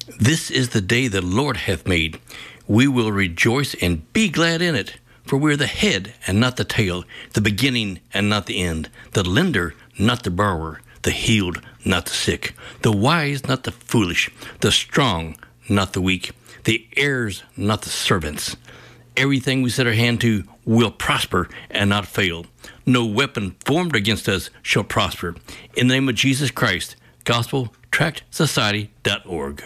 This is the day the Lord hath made. We will rejoice and be glad in it. For we are the head and not the tail, the beginning and not the end, the lender, not the borrower, the healed, not the sick, the wise, not the foolish, the strong, not the weak, the heirs, not the servants. Everything we set our hand to will prosper and not fail. No weapon formed against us shall prosper. In the name of Jesus Christ, gospeltractsociety.org.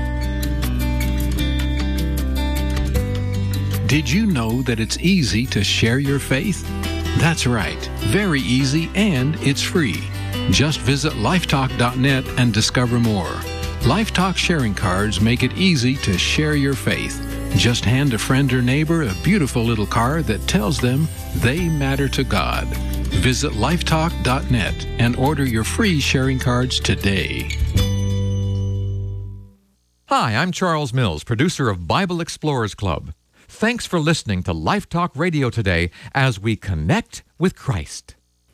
Did you know that it's easy to share your faith? That's right, very easy, and it's free. Just visit lifetalk.net and discover more. Lifetalk sharing cards make it easy to share your faith. Just hand a friend or neighbor a beautiful little card that tells them they matter to God. Visit lifetalk.net and order your free sharing cards today. Hi, I'm Charles Mills, producer of Bible Explorers Club. Thanks for listening to Life Talk Radio today as we connect with Christ.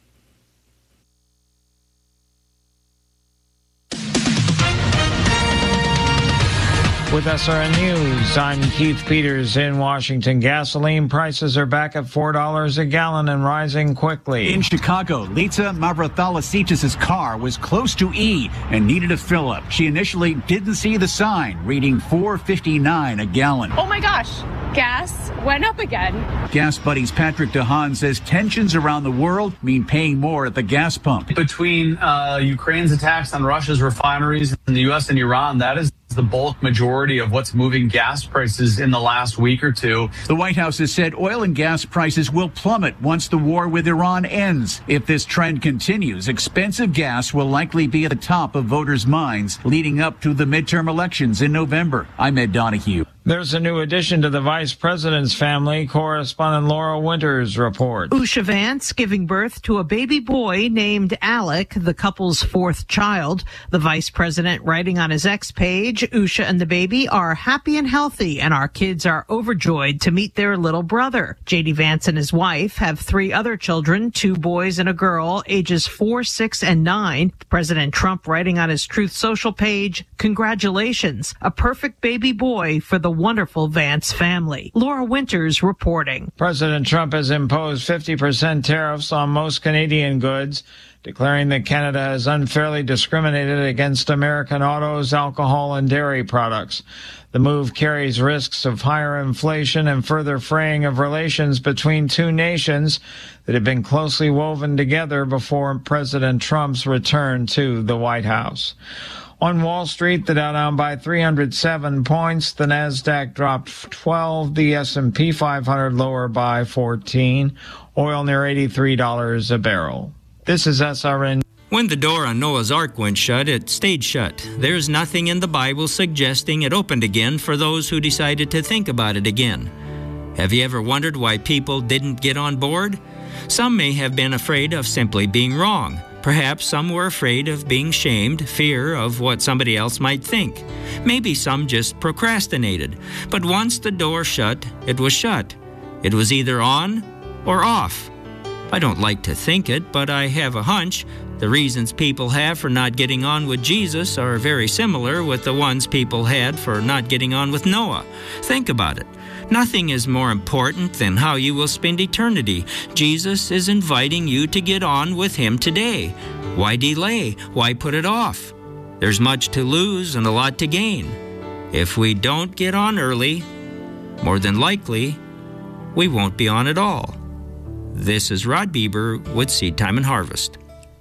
With SRN News, I'm Keith Peters in Washington. Gasoline prices are back at $4 a gallon and rising quickly. In Chicago, Lita Mavrathalasitis' car was close to E and needed a fill-up. She initially didn't see the sign, reading $4.59 a gallon. Oh my gosh, gas went up again. Gas Buddy's Patrick DeHaan says tensions around the world mean paying more at the gas pump. Between Ukraine's attacks on Russia's refineries in the U.S. and Iran, that is the bulk majority of what's moving gas prices in the last week or two. The White House has said oil and gas prices will plummet once the war with Iran ends. If this trend continues, expensive gas will likely be at the top of voters' minds leading up to the midterm elections in November. I'm Ed Donahue. There's a new addition to the vice president's family. Correspondent Laura Winters reports. Usha Vance giving birth to a baby boy named Alec, the couple's fourth child. The vice president writing on his X page, Usha and the baby are happy and healthy, and our kids are overjoyed to meet their little brother. J.D. Vance and his wife have 3 other children, 2 boys and a girl, ages 4, 6, and 9. President Trump writing on his Truth Social page, congratulations, a perfect baby boy for the wonderful Vance family. Laura Winters reporting. President Trump has imposed 50% tariffs on most Canadian goods, declaring that Canada has unfairly discriminated against American autos, alcohol, and dairy products. The move carries risks of higher inflation and further fraying of relations between two nations that have been closely woven together before President Trump's return to the White House. On Wall Street, the Dow down by 307 points. The Nasdaq dropped 12. The S&P 500 lower by 14. Oil near $83 a barrel. This is SRN. When the door on Noah's Ark went shut, it stayed shut. There's nothing in the Bible suggesting it opened again for those who decided to think about it again. Have you ever wondered why people didn't get on board? Some may have been afraid of simply being wrong. Perhaps some were afraid of being shamed, fear of what somebody else might think. Maybe some just procrastinated. But once the door shut, it was shut. It was either on or off. I don't like to think it, but I have a hunch. The reasons people have for not getting on with Jesus are very similar with the ones people had for not getting on with Noah. Think about it. Nothing is more important than how you will spend eternity. Jesus is inviting you to get on with Him today. Why delay? Why put it off? There's much to lose and a lot to gain. If we don't get on early, more than likely, we won't be on at all. This is Rod Bieber with Seed Time and Harvest.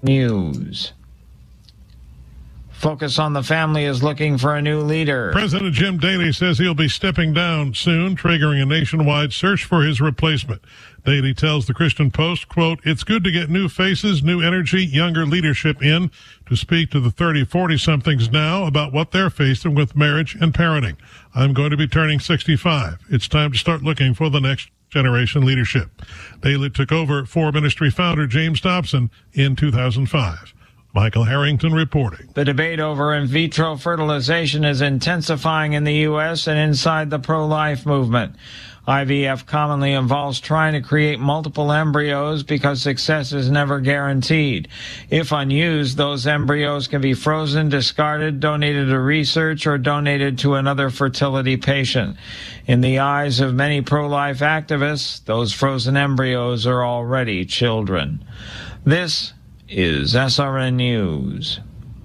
News. Focus on the Family is looking for a new leader. President Jim Daley says he'll be stepping down soon, triggering a nationwide search for his replacement. Daley tells the Christian Post, quote, "It's good to get new faces, new energy, younger leadership in to speak to the 30, 40-somethings now about what they're facing with marriage and parenting. I'm going to be turning 65. It's time to start looking for the next generation leadership." Daley took over for ministry founder James Dobson in 2005. Michael Harrington reporting. The debate over in vitro fertilization is intensifying in the U.S. and inside the pro-life movement. IVF commonly involves trying to create multiple embryos because success is never guaranteed. If unused, those embryos can be frozen, discarded, donated to research, or donated to another fertility patient. In the eyes of many pro-life activists, those frozen embryos are already children. This is SRN News.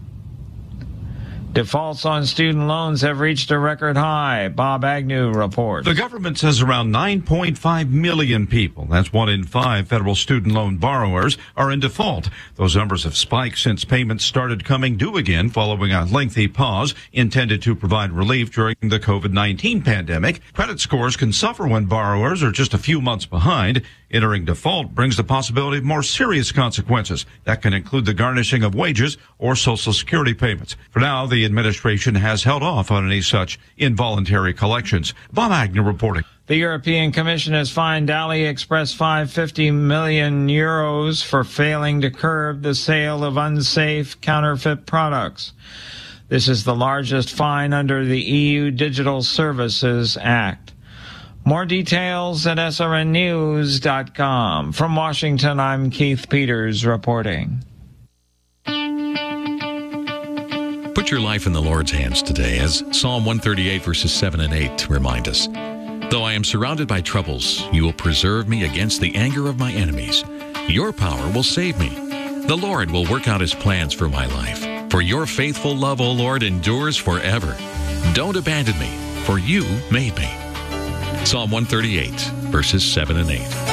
Defaults on student loans have reached a record high. Bob Agnew reports. The government says around 9.5 million people, that's 1 in 5 federal student loan borrowers, are in default. Those numbers have spiked since payments started coming due again following a lengthy pause intended to provide relief during the COVID-19 pandemic. Credit scores can suffer when borrowers are just a few months behind. Entering default brings the possibility of more serious consequences. That can include the garnishing of wages or Social Security payments. For now, the administration has held off on any such involuntary collections. Bob Agnew reporting. The European Commission has fined AliExpress €550 million for failing to curb the sale of unsafe counterfeit products. This is the largest fine under the EU Digital Services Act. More details at srnnews.com. From Washington, I'm Keith Peters reporting. Put your life in the Lord's hands today, as Psalm 138 verses 7 and 8 remind us. Though I am surrounded by troubles, you will preserve me against the anger of my enemies. Your power will save me. The Lord will work out his plans for my life. For your faithful love, O Lord, endures forever. Don't abandon me, for you made me. Psalm 138, verses 7 and 8.